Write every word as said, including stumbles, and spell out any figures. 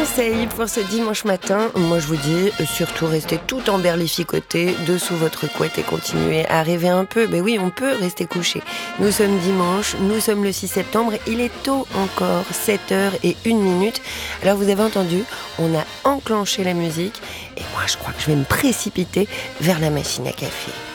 conseils pour ce dimanche matin, moi je vous dis, surtout restez tout emberlificoté dessous votre couette et continuez à rêver un peu. Ben oui, on peut rester couché. Nous sommes dimanche, nous sommes le six septembre, il est tôt encore, sept heures et une minute. Alors vous avez entendu, on a enclenché la musique et moi je crois que je vais me précipiter vers la machine à café.